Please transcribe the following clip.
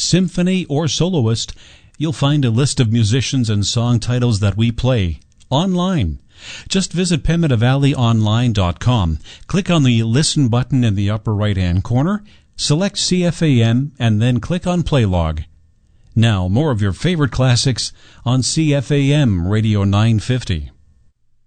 symphony, or soloist, you'll find a list of musicians and song titles that we play online. Just visit PemidavalleyOnline.com, click on the Listen button in the upper right-hand corner, select CFAM, and then click on Play Log. Now, more of your favorite classics on CFAM Radio 950.